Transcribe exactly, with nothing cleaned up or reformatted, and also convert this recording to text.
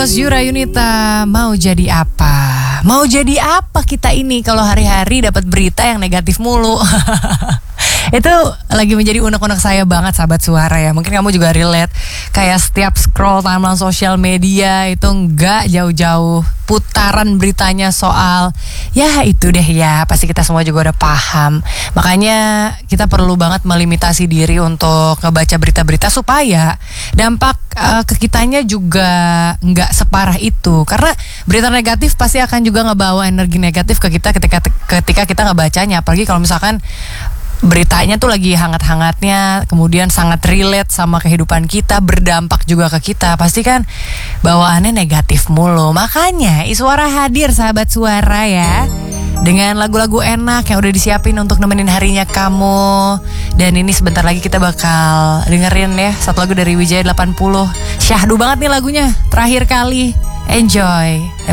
was Yura Yunita. Mau jadi apa? Mau jadi apa kita ini kalau hari-hari dapat berita yang negatif mulu? Itu lagi menjadi unek-unek saya banget, sahabat suara ya. Mungkin kamu juga relate. Kayak setiap scroll timeline sosial media itu nggak jauh-jauh putaran beritanya soal ya itu deh ya. Pasti kita semua juga udah paham. Makanya kita perlu banget melimitasi diri untuk ngebaca berita-berita supaya dampak uh, ke kitanya juga nggak separah itu. Karena berita negatif pasti akan juga ngebawa energi negatif ke kita ketika ketika kita ngebacanya. Apalagi kalau misalkan beritanya tuh lagi hangat-hangatnya, kemudian sangat relate sama kehidupan kita, berdampak juga ke kita, pasti kan bawaannya negatif mulu. Makanya Iswara hadir, sahabat suara ya, dengan lagu-lagu enak yang udah disiapin untuk nemenin harinya kamu. Dan ini sebentar lagi kita bakal dengerin ya satu lagu dari Wijaya delapan puluh. Syahdu banget nih lagunya, terakhir kali. Enjoy.